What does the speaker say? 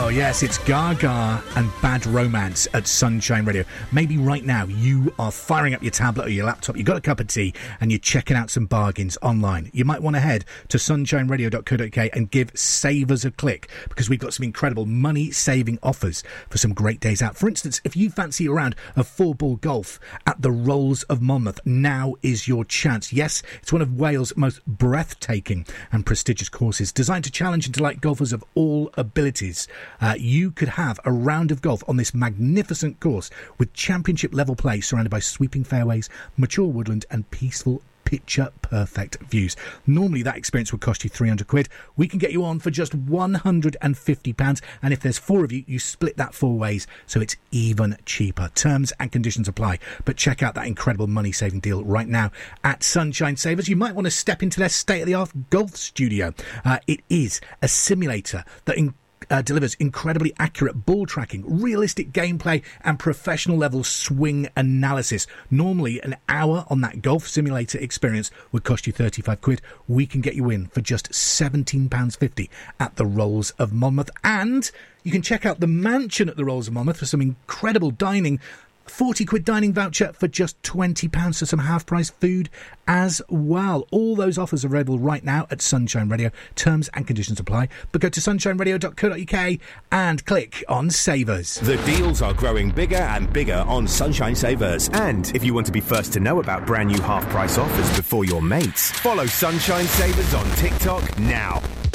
Oh, yes, it's Gaga and Bad Romance at Sunshine Radio. Maybe right now you are firing up your tablet or your laptop, you've got a cup of tea, and you're checking out some bargains online. You might want to head to sunshineradio.co.uk and give Savers a click, because we've got some incredible money-saving offers for some great days out. For instance, if you fancy a round of 4-ball golf at the Rolls of Monmouth, now is your chance. Yes, it's one of Wales' most breathtaking and prestigious courses, designed to challenge and delight golfers of all abilities. You could have a round of golf on this magnificent course with championship level play surrounded by sweeping fairways, mature woodland and peaceful picture perfect views. Normally that experience would cost you £300. We can get you on for just £150, and if there's 4 of you, you split that 4 ways, so it's even cheaper. Terms and conditions apply, but check out that incredible money saving deal right now at Sunshine Savers. You might want to step into their state-of-the-art golf studio. It is a simulator that delivers incredibly accurate ball tracking, realistic gameplay and professional level swing analysis. Normally an hour on that golf simulator experience would cost you £35. We can get you in for just £17.50 at the Rolls of Monmouth, and you can check out the mansion at the Rolls of Monmouth for some incredible dining. £40 dining voucher for just £20 for some half-price food as well. All those offers are available right now at Sunshine Radio. Terms and conditions apply. But go to sunshineradio.co.uk and click on Savers. The deals are growing bigger and bigger on Sunshine Savers. And if you want to be first to know about brand new half-price offers before your mates, follow Sunshine Savers on TikTok now.